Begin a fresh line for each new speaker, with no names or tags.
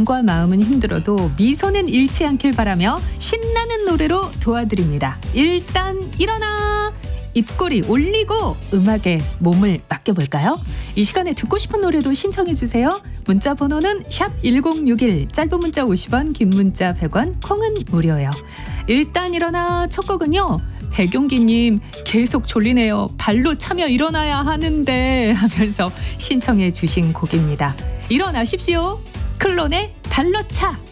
몸과 마음은 힘들어도 미소는 잃지 않길 바라며 신나는 노래로 도와드립니다. 일단 일어나! 입꼬리 올리고 음악에 몸을 맡겨볼까요? 이 시간에 듣고 싶은 노래도 신청해주세요. 문자 번호는 샵1061, 짧은 문자 50원, 긴 문자 100원, 콩은 무료예요. 일단 일어나 첫 곡은요. 백용기님 계속 졸리네요. 발로 차며 일어나야 하는데 하면서 신청해 주신 곡입니다. 일어나십시오. 클론의 발로 차.